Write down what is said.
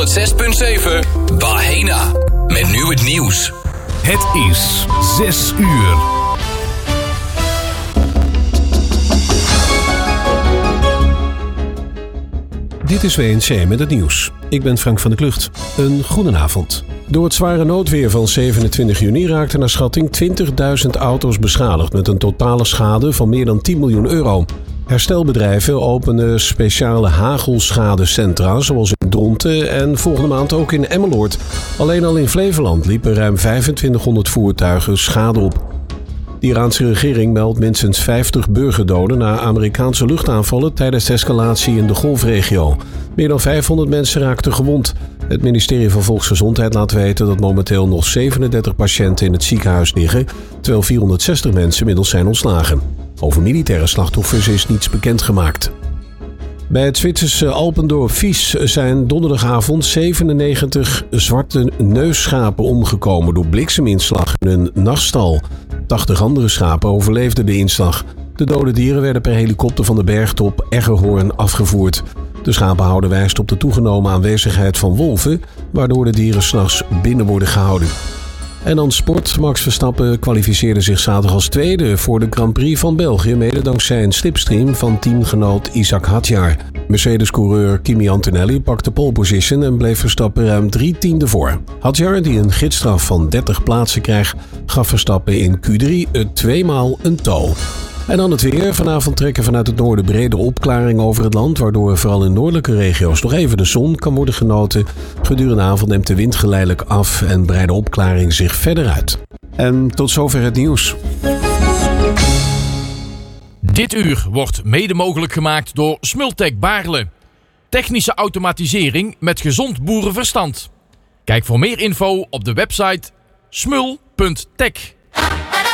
6.7 Bahena. Met nu het nieuws. Het is 6 uur. Dit is WNC met het nieuws. Ik ben Frank van der Klucht. Een goedenavond. Door het zware noodweer van 27 juni raakten naar schatting 20.000 auto's beschadigd met een totale schade van meer dan 10 miljoen euro. Herstelbedrijven openen speciale hagelschadecentra zoals in Dronten en volgende maand ook in Emmeloord. Alleen al in Flevoland liepen ruim 2500 voertuigen schade op. De Iraanse regering meldt minstens 50 burgerdoden na Amerikaanse luchtaanvallen tijdens de escalatie in de Golfregio. Meer dan 500 mensen raakten gewond. Het ministerie van Volksgezondheid laat weten dat momenteel nog 37 patiënten in het ziekenhuis liggen, terwijl 460 mensen inmiddels zijn ontslagen. Over militaire slachtoffers is niets bekendgemaakt. Bij het Zwitserse Alpendorp Vies zijn donderdagavond 97 zwarte neusschapen omgekomen door blikseminslag in een nachtstal. 80 andere schapen overleefden de inslag. De dode dieren werden per helikopter van de bergtop Eggerhoorn afgevoerd. De schapenhouder wijst op de toegenomen aanwezigheid van wolven, waardoor de dieren 's nachts binnen worden gehouden. En dan sport. Max Verstappen kwalificeerde zich zaterdag als tweede voor de Grand Prix van België, mede dankzij een slipstream van teamgenoot Isaac Hadjar. Mercedes-coureur Kimi Antonelli pakte pole position en bleef Verstappen ruim 3 tienden voor. Hadjar, die een gidsstraf van 30 plaatsen krijgt, gaf Verstappen in Q3 het tweemaal een toe. En dan het weer. Vanavond trekken vanuit het noorden brede opklaringen over het land, waardoor vooral in noordelijke regio's nog even de zon kan worden genoten. Gedurende de avond neemt de wind geleidelijk af en breidt de opklaring zich verder uit. En tot zover het nieuws. Dit uur wordt mede mogelijk gemaakt door Smultec Baarle. Technische automatisering met gezond boerenverstand. Kijk voor meer info op de website smul.tech.